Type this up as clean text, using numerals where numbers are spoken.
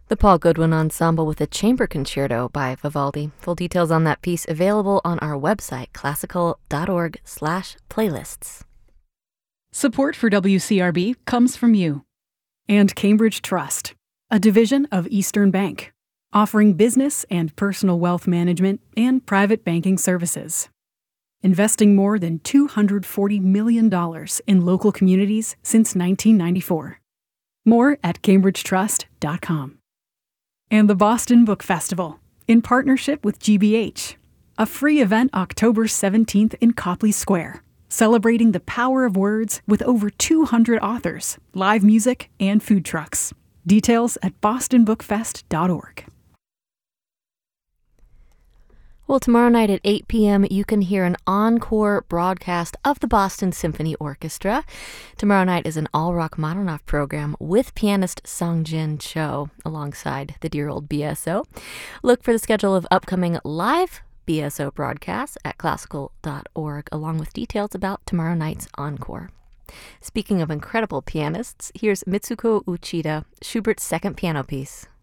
The Paul Goodwin Ensemble with a Chamber Concerto by Vivaldi. Full details on that piece available on our website, classical.org/playlists. Support for WCRB comes from you. And Cambridge Trust, a division of Eastern Bank, offering business and personal wealth management and private banking services. Investing more than $240 million in local communities since 1994. More at cambridgetrust.com. And the Boston Book Festival, in partnership with GBH, a free event October 17th in Copley Square, celebrating the power of words with over 200 authors, live music, and food trucks. Details at bostonbookfest.org. Well, tomorrow night at 8 p.m., you can hear an encore broadcast of the Boston Symphony Orchestra. Tomorrow night is an all Rachmaninoff program with pianist Sung-Jin Cho alongside the dear old BSO. Look for the schedule of upcoming live BSO broadcasts at classical.org, along with details about tomorrow night's encore. Speaking of incredible pianists, here's Mitsuko Uchida, Schubert's second piano piece.